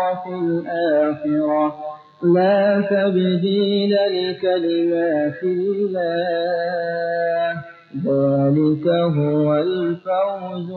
في الآخرة لا تبديل لكلمات الله ذلك هو الفوز